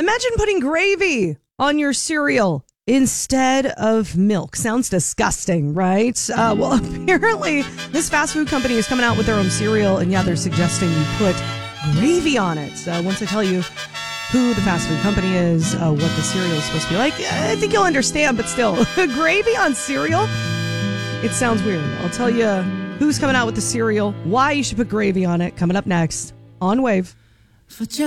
Imagine putting gravy on your cereal instead of milk. Sounds disgusting, right? Well, apparently this fast food company is coming out with their own cereal, and they're suggesting you put gravy on it. Once I tell you who the fast food company is, what the cereal is supposed to be like, I think you'll understand, but still, gravy on cereal? It sounds weird. I'll tell you who's coming out with the cereal, why you should put gravy on it, coming up next on Wave.